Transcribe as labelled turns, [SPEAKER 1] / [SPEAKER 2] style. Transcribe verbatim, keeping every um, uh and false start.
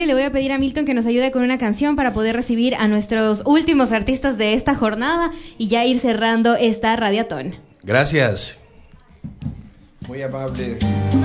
[SPEAKER 1] Le voy a pedir a Milton que nos ayude con una canción para poder recibir a nuestros últimos artistas de esta jornada y ya ir cerrando esta Radiatón.
[SPEAKER 2] Gracias.
[SPEAKER 3] Muy amable.